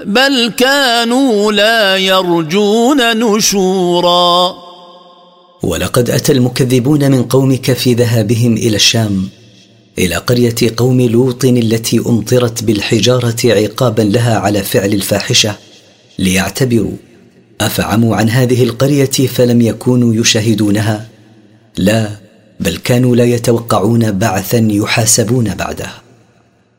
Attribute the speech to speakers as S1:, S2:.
S1: بل كانوا لا يرجون نشورا.
S2: ولقد أتى المكذبون من قومك في ذهابهم إلى الشام إلى قرية قوم لوط التي أمطرت بالحجارة عقابا لها على فعل الفاحشة ليعتبروا، أفعموا عن هذه القرية فلم يكونوا يشاهدونها؟ لا، بل كانوا لا يتوقعون بعثا يحاسبون بعده.